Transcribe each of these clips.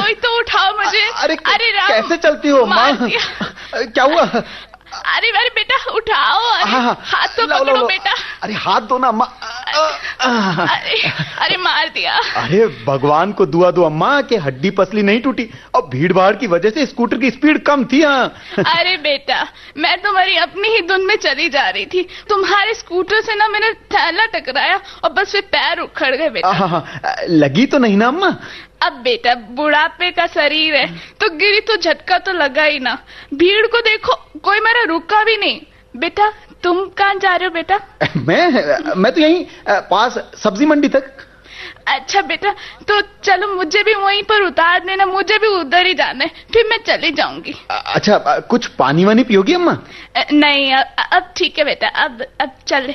कोई तो उठाओ मुझे। अरे राम, कैसे चलती हो माँ? क्या हुआ? अरे बेटा उठाओ। हाथ तो पकड़ो बेटा। अरे हाथ दो ना अम्मा। अरे मार दिया। अरे भगवान को दुआ दो अम्मा कि हड्डी पसली नहीं टूटी, और भीड़ भाड़ की वजह से स्कूटर की स्पीड कम थी। अरे बेटा मैं तुम्हारी अपनी ही धुन में चली जा रही थी, तुम्हारे स्कूटर से ना मैंने थैला टकराया और बस फिर पैर उखड़ गए बेटा। लगी तो नहीं ना अम्मा? अब बेटा बुढ़ापे का शरीर है तो गिरी तो झटका तो लगा ही ना। भीड़ को देखो, कोई मेरा रुका भी नहीं। बेटा तुम कहाँ जा रहे हो बेटा? मैं तो यहीं पास सब्जी मंडी तक। अच्छा बेटा तो चलो मुझे भी वहीं पर उतार देना, मुझे भी उधर ही जाना है, फिर मैं चली जाऊंगी। अच्छा कुछ पानी वानी पियोगी अम्मा? नहीं अब ठीक है बेटा, अब चले।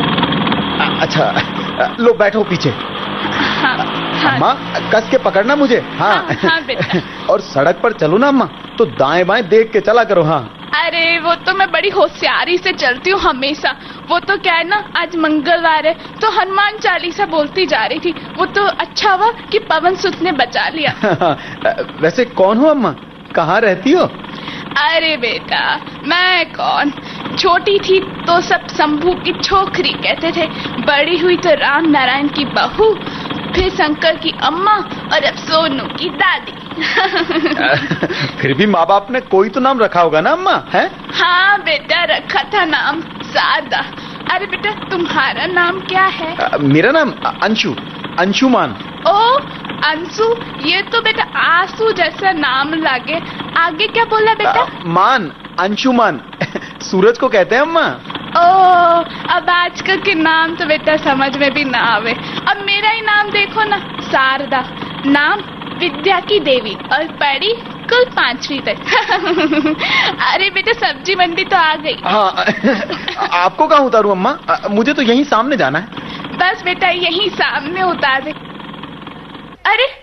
अच्छा लो बैठो पीछे। हाँ अम्मा कस के पकड़ना मुझे। हाँ बेटा। और सड़क पर चलो ना अम्मा तो दाएं बाएं देख के चला करो। हाँ अरे वो तो मैं बड़ी होशियारी से चलती हूँ हमेशा। वो तो क्या है ना, आज मंगलवार है तो हनुमान चालीसा बोलती जा रही थी। वो तो अच्छा हुआ कि पवन सुत ने बचा लिया। वैसे कौन हो अम्मा, कहाँ रहती हो? अरे बेटा मैं कौन, छोटी थी तो सब शंभू की छोकरी कहते थे, बड़ी हुई तो राम नारायण की बहू, फिर शंकर की अम्मा और अब सोनू की दादी। फिर भी माँ बाप ने कोई तो नाम रखा होगा ना अम्मा? है? हाँ बेटा रखा था नाम शारदा। अरे बेटा तुम्हारा नाम क्या है? मेरा नाम अंशु, अंशुमान। ओ अंशु, ये तो बेटा आंसू जैसा नाम लागे। आगे क्या बोला बेटा? मान, अंशुमान। सूरज को कहते हैं अम्मा। ओ अब आजकल के नाम तो बेटा समझ में भी ना आवे। अब मेरा ही नाम देखो ना, शारदा, नाम विद्या की देवी और पढ़ी कुल 5वीं तक। अरे बेटा सब्जी मंडी तो आ गई। हाँ आपको कहाँ उतारूं अम्मा? मुझे तो यहीं सामने जाना है। बस बेटा यहीं सामने उतार दे। अरे